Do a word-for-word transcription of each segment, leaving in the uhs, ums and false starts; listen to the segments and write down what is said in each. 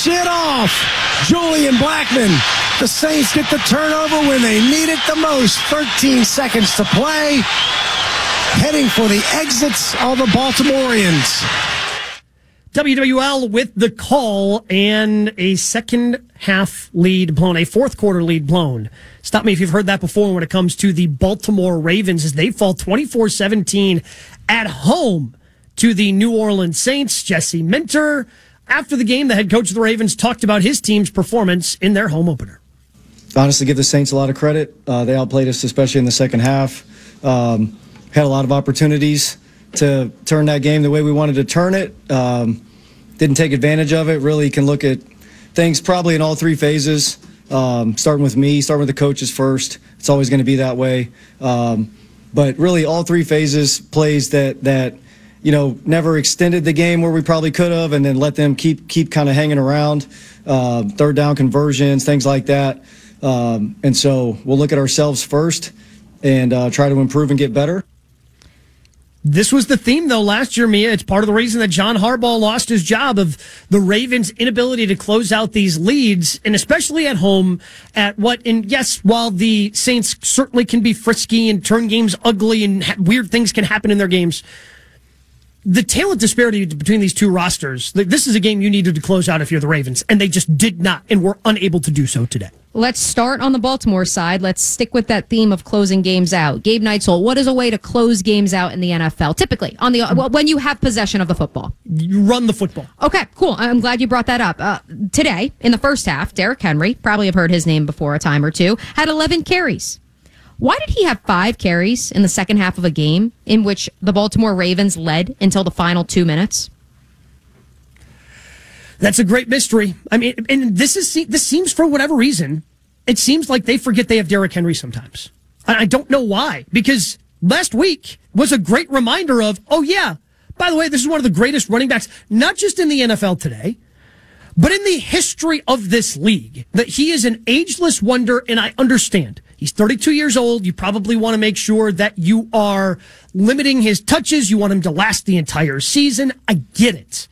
it off. Julian Blackmon. The Saints get the turnover when they need it the most. thirteen seconds to play. Heading for the exits of the Baltimoreans. W W L with the call and a second half lead blown, a fourth quarter lead blown. Stop me if you've heard that before when it comes to the Baltimore Ravens as they fall twenty-four seventeen at home to the New Orleans Saints. Jesse Minter, after the game, the head coach of the Ravens talked about his team's performance in their home opener. Honestly, give the Saints a lot of credit. Uh, they outplayed us, especially in the second half. Um, had a lot of opportunities to turn that game the way we wanted to turn it. Um, didn't take advantage of it. Really can look at things probably in all three phases. Um, starting with me, starting with the coaches first. It's always going to be that way. Um, but really all three phases, plays that, that, you know, never extended the game where we probably could have, and then let them keep, keep kind of hanging around. Uh, third down conversions, things like that. Um, and so we'll look at ourselves first and uh, try to improve and get better. This was the theme, though, last year, Mia. It's part of the reason that John Harbaugh lost his job, of the Ravens' inability to close out these leads, and especially at home at what, and yes, while the Saints certainly can be frisky and turn games ugly and ha- weird things can happen in their games, the talent disparity between these two rosters, this is a game you needed to close out if you're the Ravens, and they just did not and were unable to do so today. Let's start on the Baltimore side. Let's stick with that theme of closing games out. Gabe Neitzel, what is a way to close games out in the N F L? Typically, on the well, when you have possession of the football. You run the football. Okay, cool. I'm glad you brought that up. Uh, today, in the first half, Derrick Henry, probably have heard his name before a time or two, had eleven carries. Why did he have five carries in the second half of a game in which the Baltimore Ravens led until the final two minutes? That's a great mystery. I mean, and this is this seems, for whatever reason, it seems like they forget they have Derrick Henry sometimes. I don't know why, because last week was a great reminder of, oh yeah, by the way, this is one of the greatest running backs, not just in the N F L today, but in the history of this league, that he is an ageless wonder, and I understand. He's thirty-two years old. You probably want to make sure that you are limiting his touches. You want him to last the entire season. I get it.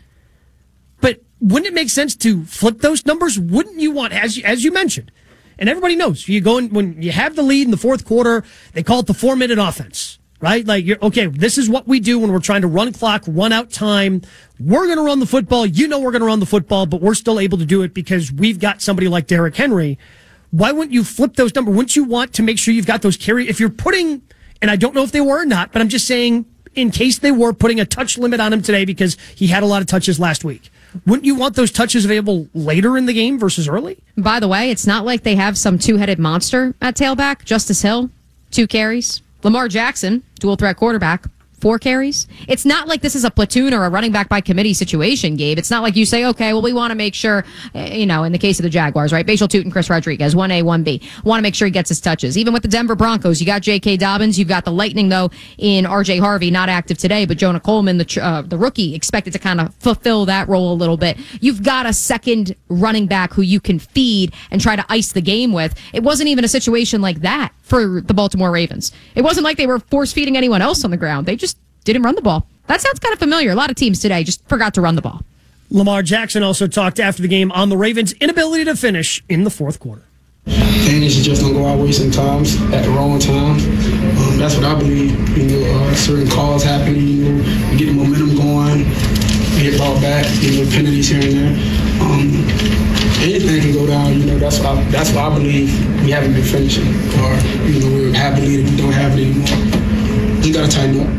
But wouldn't it make sense to flip those numbers? Wouldn't you want, as you, as you mentioned, and everybody knows, you go in, when you have the lead in the fourth quarter, they call it the four-minute offense, right? Like, you're, okay, this is what we do when we're trying to run clock, run out time. We're going to run the football. You know we're going to run the football, but we're still able to do it because we've got somebody like Derrick Henry. Why wouldn't you flip those numbers? Wouldn't you want to make sure you've got those carry? If you're putting, and I don't know if they were or not, but I'm just saying, in case they were putting a touch limit on him today because he had a lot of touches last week, wouldn't you want those touches available later in the game versus early? By the way, it's not like they have some two-headed monster at tailback. Justice Hill, two carries. Lamar Jackson, dual threat quarterback, four carries. It's not like this is a platoon or a running back by committee situation, Gabe. It's not like you say, okay, well, we want to make sure, you know, in the case of the Jaguars, right? Bashal Tootin, Chris Rodriguez, one A, one B. Want to make sure he gets his touches. Even with the Denver Broncos, you got J K. Dobbins. You've got the Lightning, though, in R J Harvey, not active today, but Jonah Coleman, the uh, the rookie, expected to kind of fulfill that role a little bit. You've got a second running back who you can feed and try to ice the game with. It wasn't even a situation like that for the Baltimore Ravens. It wasn't like they were force-feeding anyone else on the ground. They just didn't run the ball. That sounds kind of familiar. A lot of teams today just forgot to run the ball. Lamar Jackson also talked after the game on the Ravens' inability to finish in the fourth quarter. Things just don't go our way sometimes at the wrong time. Um, that's what I believe. You know, uh, certain calls happen. You know, you get the momentum going, get ball back. You know, penalties here and there. Um, anything can go down. You know, that's why that's why I believe we haven't been finishing, or you know, we have the lead and we don't have it anymore. We got to tighten up.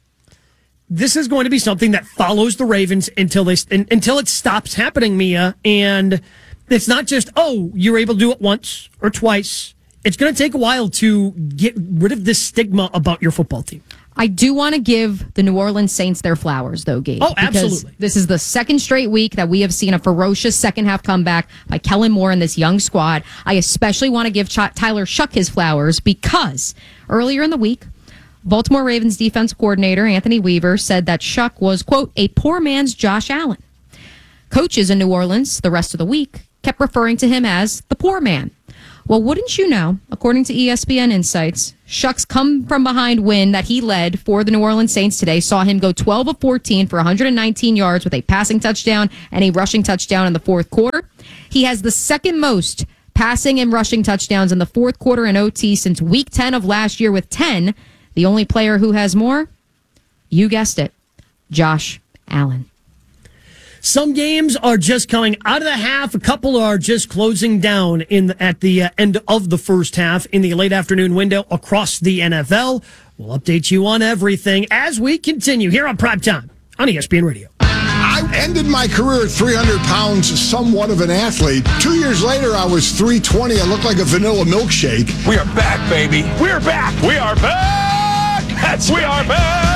This is going to be something that follows the Ravens until they until it stops happening, Mia. And it's not just, oh, you're able to do it once or twice. It's going to take a while to get rid of this stigma about your football team. I do want to give the New Orleans Saints their flowers, though, Gabe. Oh, absolutely. This is the second straight week that we have seen a ferocious second-half comeback by Kellen Moore and this young squad. I especially want to give Ch- Tyler Shough his flowers because earlier in the week, Baltimore Ravens defense coordinator Anthony Weaver said that Shough was, quote, a poor man's Josh Allen. Coaches in New Orleans the rest of the week kept referring to him as the poor man. Well, wouldn't you know, according to E S P N Insights, Shuck's come from behind win that he led for the New Orleans Saints today saw him go twelve of fourteen for one hundred nineteen yards with a passing touchdown and a rushing touchdown in the fourth quarter. He has the second most passing and rushing touchdowns in the fourth quarter in O T since week ten of last year with ten. The only player who has more, you guessed it, Josh Allen. Some games are just coming out of the half. A couple are just closing down in the, at the uh, end of the first half in the late afternoon window across the N F L. We'll update you on everything as we continue here on Primetime on E S P N Radio. I ended my career at three hundred pounds, somewhat of an athlete. Two years later, I was three twenty. I looked like a vanilla milkshake. We are back, baby. We are back. We are back. That's we are back.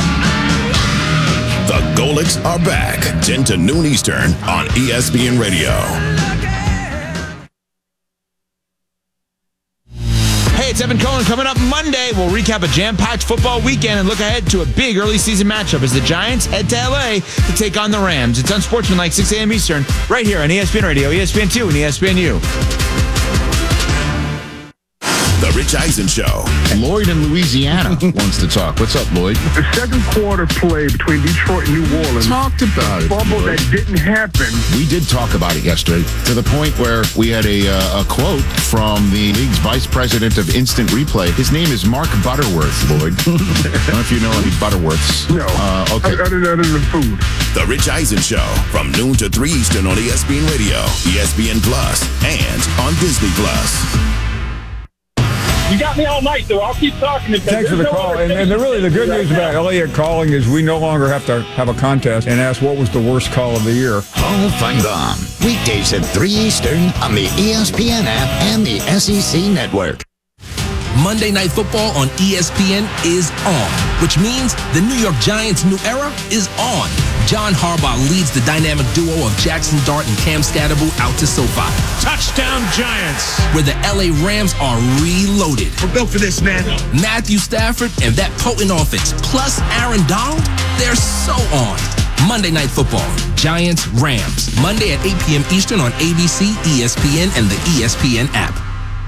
The Golics are back, ten to noon Eastern on E S P N Radio. Hey, it's Evan Cohen. Coming up Monday, we'll recap a jam-packed football weekend and look ahead to a big early season matchup as the Giants head to L A to take on the Rams. It's unsportsmanlike, six a.m. Eastern, right here on E S P N Radio, E S P N two, and E S P N U. The Rich Eisen Show. Lloyd in Louisiana wants to talk. What's up, Lloyd? The second quarter play between Detroit and New Orleans. Talked about it. Fumble that didn't happen. We did talk about it yesterday to the point where we had a uh, a quote from the league's vice president of instant replay. His name is Mark Butterworth, Lloyd. I don't know if you know any Butterworths. No. Uh, okay. Other than the food. The Rich Eisen Show from noon to three Eastern on E S P N Radio, E S P N Plus, and on Disney Plus. You got me all night, though. I'll keep talking. Thanks for the no call. And, and the, really, the good news about Elliott calling is we no longer have to have a contest and ask what was the worst call of the year. Hall of Fun. Weekdays at three Eastern on the E S P N app and the S E C Network. Monday Night Football on E S P N is on, which means the New York Giants' new era is on. John Harbaugh leads the dynamic duo of Jackson Dart and Cam Scatterable out to SoFi. Touchdown Giants! Where the L A Rams are reloaded. We're built for this, man. Matthew Stafford and that potent offense, plus Aaron Donald, they're so on. Monday Night Football, Giants, Rams. Monday at eight p.m. Eastern on A B C, E S P N, and the E S P N app.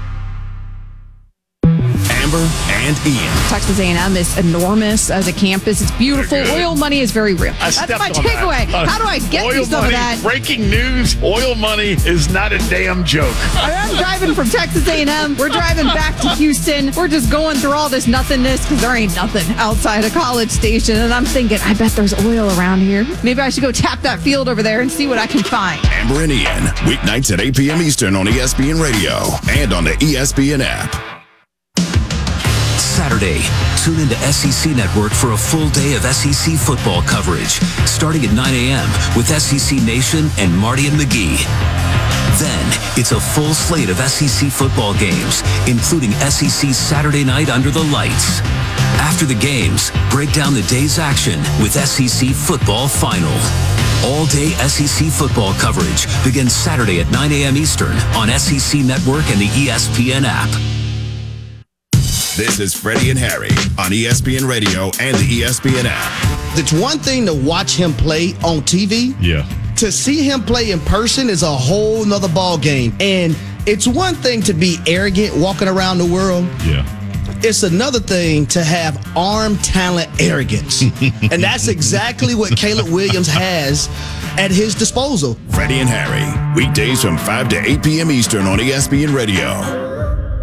Amber and Ian. Texas A and M is enormous as a campus. It's beautiful. Oil money is very real. I That's my takeaway. That. How do I get oil you some money, of that? Breaking news, oil money is not a damn joke. I'm driving from Texas A and M. We're driving back to Houston. We're just going through all this nothingness because there ain't nothing outside a College Station. And I'm thinking, I bet there's oil around here. Maybe I should go tap that field over there and see what I can find. Amber and Ian, weeknights at eight p.m. Eastern on E S P N Radio and on the E S P N app. Saturday, tune into S E C Network for a full day of S E C football coverage, starting at nine a.m. with S E C Nation and Marty and McGee. Then, it's a full slate of S E C football games, including S E C Saturday Night Under the Lights. After the games, break down the day's action with S E C Football Final. All-day S E C football coverage begins Saturday at nine a.m. Eastern on S E C Network and the E S P N app. This is Freddie and Harry on E S P N Radio and the E S P N app. It's one thing to watch him play on T V. Yeah. To see him play in person is a whole nother ball game. And it's one thing to be arrogant walking around the world. Yeah. It's another thing to have arm talent arrogance. And that's exactly what Caleb Williams has at his disposal. Freddie and Harry, weekdays from five to eight p.m. Eastern on E S P N Radio.